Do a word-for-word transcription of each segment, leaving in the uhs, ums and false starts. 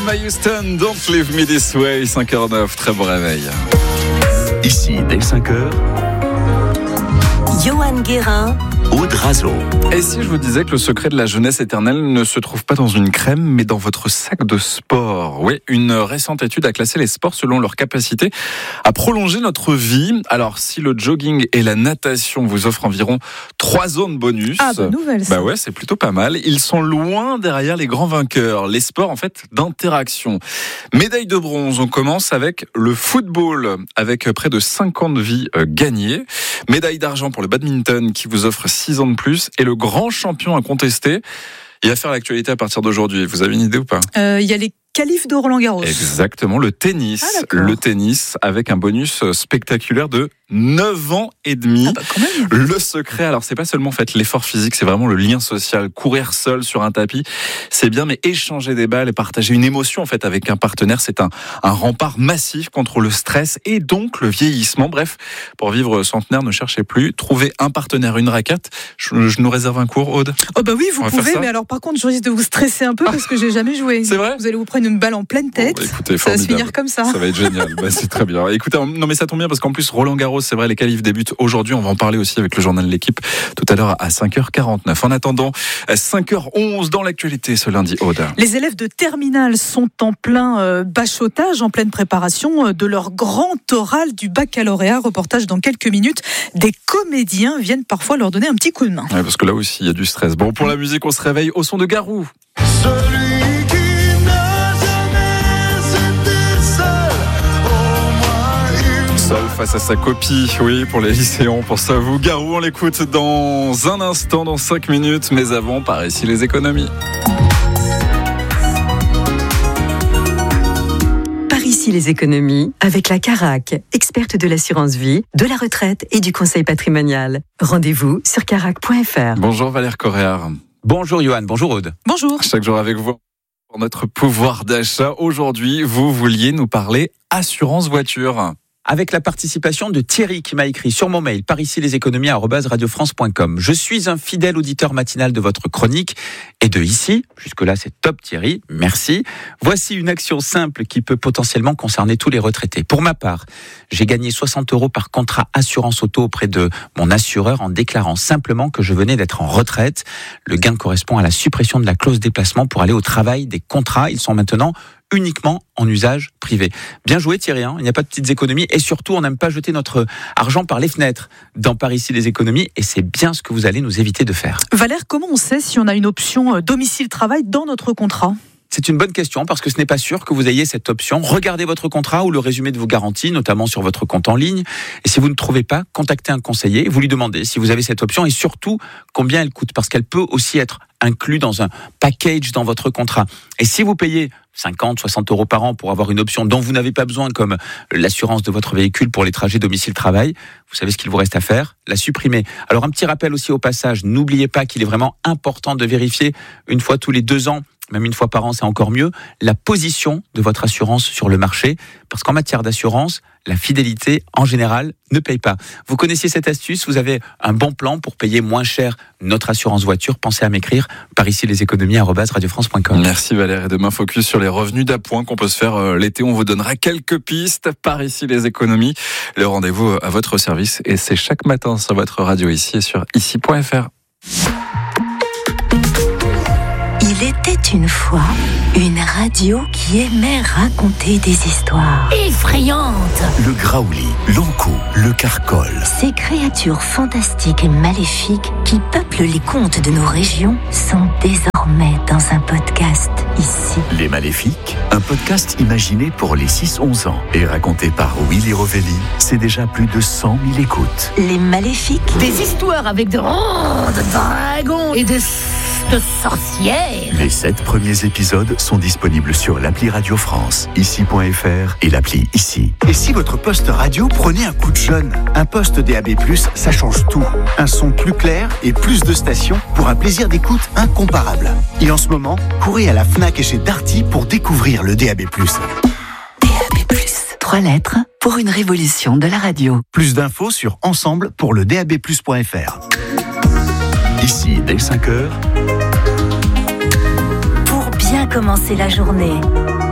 My Houston, Don't Leave Me This Way, cinq heures neuf, très bon réveil. Ici, dès cinq heures, Johan Guérin, Aude Razo. Et si je vous disais que le secret de la jeunesse éternelle ne se trouve pas dans une crème, mais dans votre sac de sport? Oui, une récente étude a classé les sports selon leur capacité à prolonger notre vie. Alors, si le jogging et la natation vous offrent environ trois zones bonus. Ah, bonne nouvelle, ça. Bah ouais, c'est plutôt pas mal. Ils sont loin derrière les grands vainqueurs. Les sports, en fait, d'interaction. Médaille de bronze, on commence avec le football, avec près de cinquante vies gagnées. Médaille d'argent pour le badminton, qui vous offre six ans de plus. Et le grand champion incontesté, il va faire l'actualité à partir d'aujourd'hui. Vous avez une idée ou pas? Il euh, y a les qualifs de Roland Garros. Exactement, le tennis. Ah, le tennis avec un bonus spectaculaire de neuf ans et demi. Ah bah quand même. Le secret, alors c'est pas seulement en fait l'effort physique, c'est vraiment le lien social. Courir seul sur un tapis, c'est bien, mais échanger des balles et partager une émotion en fait avec un partenaire, c'est un, un rempart massif contre le stress et donc le vieillissement. Bref, pour vivre centenaire, ne cherchez plus, trouvez un partenaire, une raquette. Je, je nous réserve un cours, Aude. Oh bah oui, vous On va faire pouvez, ça. mais alors par contre, je risque de vous stresser un peu parce que j'ai jamais joué. C'est vrai? Vous allez vous prendre une balle en pleine tête. Bon, bah, écoutez, ça va se formidable. finir comme ça. Ça va être génial. Bah, c'est très bien. Écoutez, non mais ça tombe bien parce qu'en plus Roland Garros, c'est vrai, les qualifs débutent aujourd'hui. On va en parler aussi avec le journal de l'équipe tout à l'heure à cinq heures quarante-neuf. En attendant, cinq heures onze dans l'actualité ce lundi, Aude. Les élèves de terminale sont en plein euh, bachotage, en pleine préparation euh, de leur grand oral du baccalauréat. Reportage dans quelques minutes. Des comédiens viennent parfois leur donner un petit coup de main. Ouais, parce que là aussi, il y a du stress. Bon, pour la musique, on se réveille au son de Garou. Celui qui n'a jamais été seul, au moins une Seul face à sa copie, oui, pour les lycéens, pour ça vous. Garou, on l'écoute dans un instant, dans cinq minutes, mais avant, par ici les économies. par ici les économies, avec la Carac, experte de l'assurance vie, de la retraite et du conseil patrimonial. Rendez-vous sur carac point f r. Bonjour Valère Corréard. Bonjour Johan, bonjour Aude. Bonjour. Chaque jour avec vous pour notre pouvoir d'achat. Aujourd'hui, vous vouliez nous parler assurance voiture. Avec la participation de Thierry qui m'a écrit sur mon mail par ici les économies arobase radio france point com. Je suis un fidèle auditeur matinal de votre chronique et de ici, jusque-là c'est top Thierry, merci. Voici une action simple qui peut potentiellement concerner tous les retraités. Pour ma part, j'ai gagné soixante euros par contrat assurance auto auprès de mon assureur en déclarant simplement que je venais d'être en retraite. Le gain correspond à la suppression de la clause déplacement pour aller au travail des contrats. Ils sont maintenant uniquement en usage privé. Bien joué Thierry, hein, il n'y a pas de petites économies et surtout on n'aime pas jeter notre argent par les fenêtres dans par ici les économies et c'est bien ce que vous allez nous éviter de faire. Valère, comment on sait si on a une option euh, domicile-travail dans notre contrat ? C'est une bonne question parce que ce n'est pas sûr que vous ayez cette option. Regardez votre contrat ou le résumé de vos garanties, notamment sur votre compte en ligne. Et si vous ne trouvez pas, contactez un conseiller. Vous lui demandez si vous avez cette option et surtout combien elle coûte parce qu'elle peut aussi être inclue dans un package dans votre contrat. Et si vous payez cinquante, soixante euros par an pour avoir une option dont vous n'avez pas besoin comme l'assurance de votre véhicule pour les trajets domicile-travail, vous savez ce qu'il vous reste à faire ? La supprimer. Alors un petit rappel aussi au passage, n'oubliez pas qu'il est vraiment important de vérifier une fois tous les deux ans, même une fois par an, c'est encore mieux, la position de votre assurance sur le marché. Parce qu'en matière d'assurance, la fidélité, en général, ne paye pas. Vous connaissiez cette astuce, vous avez un bon plan pour payer moins cher notre assurance voiture. Pensez à m'écrire par ici les économies arobase radio france point com. Merci Valère. Et demain, focus sur les revenus d'appoint qu'on peut se faire euh, l'été. On vous donnera quelques pistes par ici les économies. Le rendez-vous à votre service et c'est chaque matin sur votre radio ici et sur ici point f r. Il était une fois une radio qui aimait raconter des histoires Effrayante. Le graouli, l'ankou, le carcol. Ces créatures fantastiques et maléfiques qui peuplent les contes de nos régions sont désormais dans un podcast ici. Les Maléfiques, un podcast imaginé pour les six onze ans et raconté par Willy Rovelli. C'est déjà plus de cent mille écoutes. Les Maléfiques, Des histoires avec de, oh, de dragons et de, de sorcières. Les sept premiers épisodes sont disponibles sur l'appli Radio France, ici point f r et l'appli Ici. Et si votre poste radio prenait un coup de jeune ? Un poste D A B plus, ça change tout. Un son plus clair et plus de stations pour un plaisir d'écoute incomparable. Et en ce moment, courez à la Fnac et chez Darty pour découvrir le D A B plus. D A B plus, trois lettres pour une révolution de la radio. Plus d'infos sur ensemble pour le D A B plus point f r. Ici, dès cinq heures, Pour bien commencer la journée,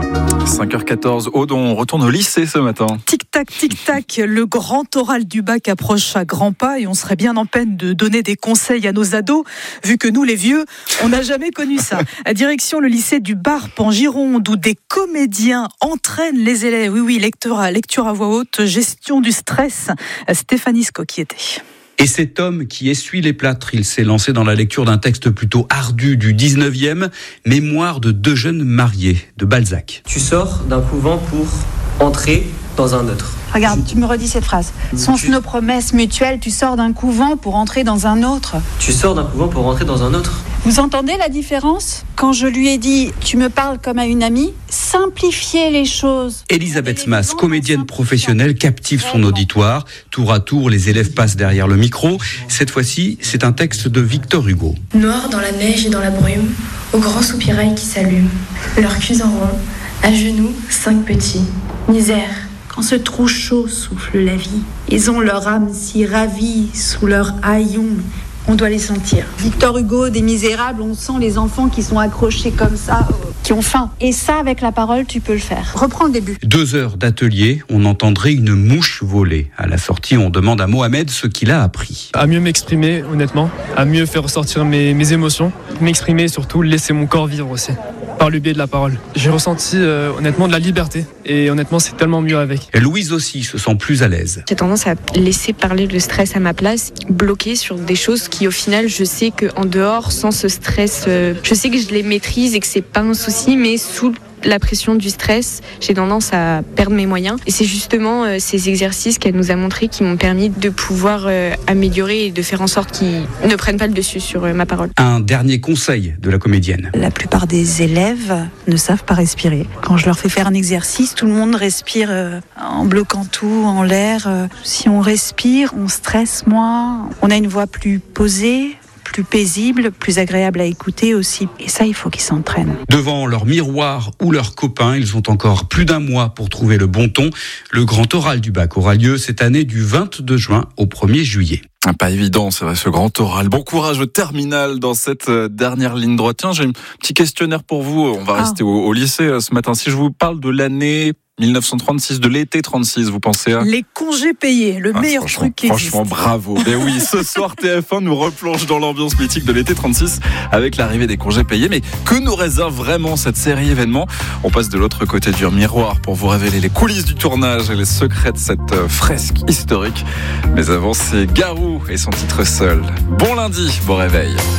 cinq heures quatorze, Aude, on retourne au lycée ce matin. Tic-tac, tic-tac, le grand oral du bac approche à grands pas et on serait bien en peine de donner des conseils à nos ados, vu que nous, les vieux, on n'a jamais connu ça. À direction le lycée du Barp en Gironde, où des comédiens entraînent les élèves. Oui, oui, lecture à, lecture à voix haute, gestion du stress. Stéphanie Scocchietti. Et cet homme qui essuie les plâtres, il s'est lancé dans la lecture d'un texte plutôt ardu du dix-neuvième, Mémoire de deux jeunes mariés, de Balzac. Tu sors d'un couvent pour entrer dans un autre. Regarde, tu me redis cette phrase. Sont-ce nos promesses mutuelles? Tu sors d'un couvent pour entrer dans un autre. Tu sors d'un couvent pour entrer dans un autre. Vous entendez la différence? Quand je lui ai dit « tu me parles comme à une amie », simplifier les choses. Elisabeth Mas, comédienne professionnelle, captive son auditoire. Tour à tour, les élèves passent derrière le micro. Cette fois-ci, c'est un texte de Victor Hugo. Noir dans la neige et dans la brume, au grand soupirail qui s'allume, leur cuisse en rond, à genoux, cinq petits. Misère. Quand ce trou chaud souffle la vie, ils ont leur âme si ravie sous leur haillon. On doit les sentir. Victor Hugo, des Misérables, on sent les enfants qui sont accrochés comme ça, qui ont faim. Et ça, avec la parole, tu peux le faire. Reprends le début. Deux heures d'atelier, on entendrait une mouche voler. À la sortie, on demande à Mohamed ce qu'il a appris. À mieux m'exprimer, honnêtement, à mieux faire ressortir mes, mes émotions, m'exprimer et surtout laisser mon corps vivre aussi, par le biais de la parole. J'ai ressenti euh, honnêtement de la liberté et honnêtement c'est tellement mieux avec. Et Louise aussi se sent plus à l'aise. J'ai tendance à laisser parler le stress à ma place, bloquer sur des choses qui au final je sais qu'en dehors, sans ce stress, euh, je sais que je les maîtrise et que c'est pas un souci, mais sous la pression du stress, j'ai tendance à perdre mes moyens. Et c'est justement euh, ces exercices qu'elle nous a montrés qui m'ont permis de pouvoir euh, améliorer et de faire en sorte qu'ils ne prennent pas le dessus sur euh, ma parole. Un dernier conseil de la comédienne. La plupart des élèves ne savent pas respirer. Quand je leur fais faire un exercice, tout le monde respire euh, en bloquant tout, en l'air. Euh, si on respire, on stresse moins, on a une voix plus posée, plus paisible, plus agréable à écouter aussi. Et ça, il faut qu'ils s'entraînent. Devant leur miroir ou leurs copains, ils ont encore plus d'un mois pour trouver le bon ton. Le grand oral du bac aura lieu cette année du vingt-deux juin au premier juillet. Pas évident, c'est vrai, ce grand oral. Bon courage au terminal dans cette dernière ligne droite. Tiens, j'ai un petit questionnaire pour vous. On va ah. rester au, au lycée ce matin. Si je vous parle de l'année dix-neuf cent trente-six, de l'été trente-six, vous pensez à... Les congés payés, le ah, meilleur truc qui existe. Franchement, bravo. Mais oui, ce soir, T F un nous replonge dans l'ambiance mythique de l'été trente-six avec l'arrivée des congés payés. Mais que nous réserve vraiment cette série événement? On passe de l'autre côté du miroir pour vous révéler les coulisses du tournage et les secrets de cette fresque historique. Mais avant, c'est Garou et son titre Seul. Bon lundi, bon réveil.